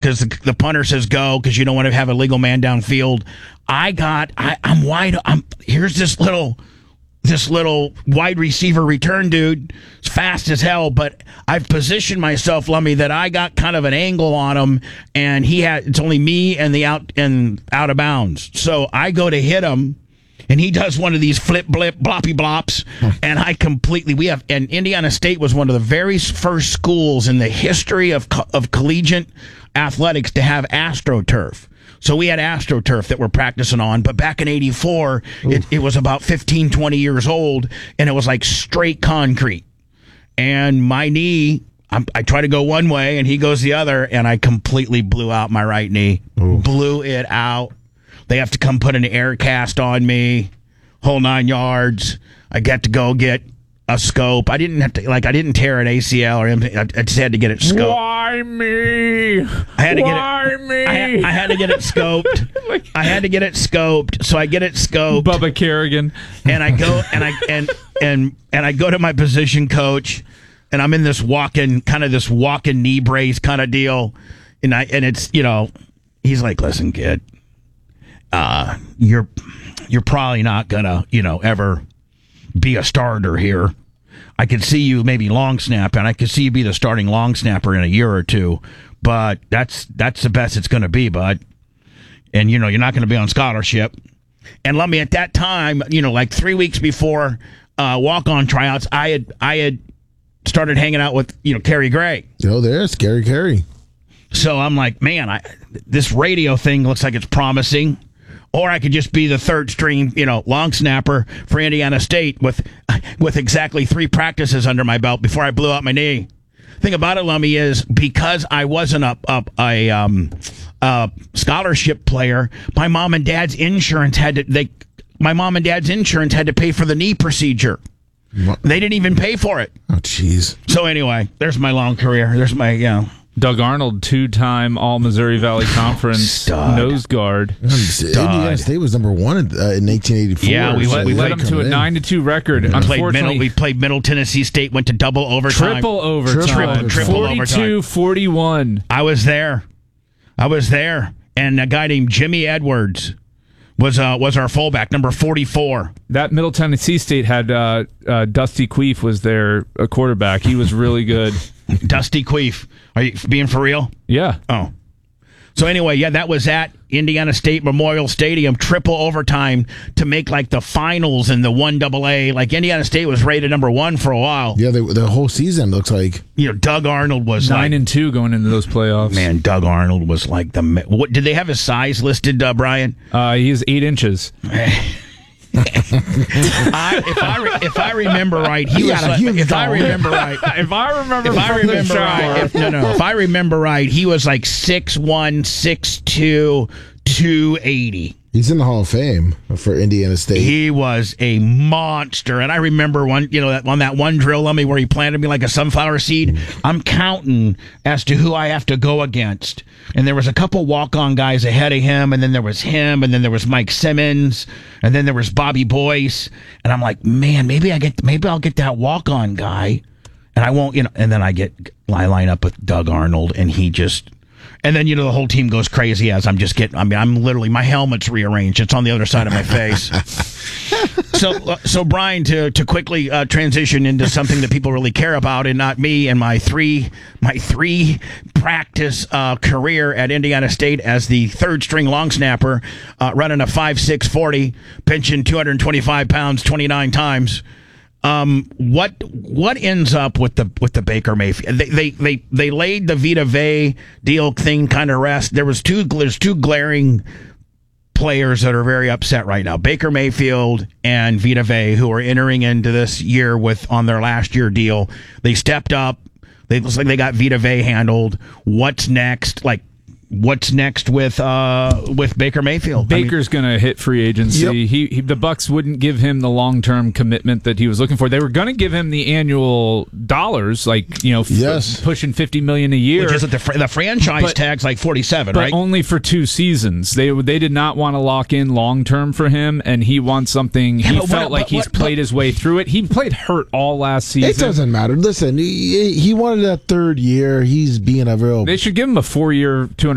because the punter says go because you don't want to have a legal man downfield. I'm wide. Here's this little wide receiver return dude. It's fast as hell, but I've positioned myself, Lummy, that I got kind of an angle on him, and it's only me and the out of bounds. So I go to hit him, and he does one of these flip blip bloppy blops, and and Indiana State was one of the very first schools in the history of collegiate athletics to have AstroTurf. So we had AstroTurf that we're practicing on, but back in '84, it was about 15, 20 years old, and it was like straight concrete. And my knee, I try to go one way, and he goes the other, and I completely blew out my right knee. Ooh. Blew it out. They have to come put an air cast on me, whole 9 yards. I get to go get a scope. I didn't tear an ACL or anything. I just had to get it scoped. Why me? I had to get it scoped. I had to get it scoped. So I get it scoped. Bubba Kerrigan. And I go and I go to my position coach, and I'm in this walking knee brace kind of deal. And it's, he's like, listen, kid, you're probably not gonna, ever be a starter here. I could see you maybe long snap, and I could see you be the starting long snapper in a year or two, but that's the best it's going to be, bud. And, you're not going to be on scholarship. And let me, at that time, like 3 weeks before walk-on tryouts, I had started hanging out with, Kerry Gray. Oh, there's Kerry. So I'm like, man, this radio thing looks like it's promising. Or I could just be the third string, long snapper for Indiana State with exactly 3 practices under my belt before I blew out my knee. Thing about it, Lummy, is because I wasn't a scholarship player, my mom and dad's insurance had to pay for the knee procedure. What? They didn't even pay for it. Oh, jeez. So anyway, there's my long career. There's my Doug Arnold, 2-time All-Missouri Valley Conference nose guard. Indiana State was number 1 in 1884. Yeah, we led them to a 9-2 record. Yeah. We played Middle Tennessee State, went to double overtime. Triple overtime. Triple overtime. 42-41. I was there. And a guy named Jimmy Edwards was our fullback, number 44. That Middle Tennessee State had Dusty Queef was their quarterback. He was really good. Dusty Queef. Are you being for real? Yeah. Oh. So anyway, yeah, that was at Indiana State Memorial Stadium, triple overtime to make like the finals in the 1AA. Like Indiana State was rated number 1 for a while. Yeah, the whole season looks like. Doug Arnold was 9-2 going into those playoffs. Man, Doug Arnold was like what did they have his size listed, Brian? He's 8 inches. If I remember right, he was. If I remember right, he was like 6'1", 6'2", 280. He's in the Hall of Fame for Indiana State. He was a monster, and I remember on that one drill on me where he planted me like a sunflower seed. I'm counting as to who I have to go against, and there was a couple walk-on guys ahead of him, and then there was him, and then there was Mike Simmons, and then there was Bobby Boyce, and I'm like, man, maybe I'll get that walk-on guy, and I won't, and then I line up with Doug Arnold, and he just. And then, the whole team goes crazy as I'm literally, my helmet's rearranged. It's on the other side of my face. So Brian, to quickly transition into something that people really care about and not me and my three practice career at Indiana State as the third string long snapper, running a 5.6 40, benching 225 pounds 29 times. What ends up with the Baker Mayfield? They laid the Vita Vea deal thing kind of rest. There's two glaring players that are very upset right now: Baker Mayfield and Vita Vea, who are entering into this year on their last year deal. They stepped up. It looks like they got Vita Vea handled. What's next? What's next with Baker Mayfield? Baker's going to hit free agency. Yep. The Bucs wouldn't give him the long-term commitment that he was looking for. They were going to give him the annual dollars, pushing $50 million a year. Which is the franchise tag's like 47, but right? But only for 2 seasons. They did not want to lock in long-term for him, and he wants something. He felt like he's played his way through it. He played hurt all last season. It doesn't matter. Listen, he wanted that third year. He's being a real. They should give him a 4-year,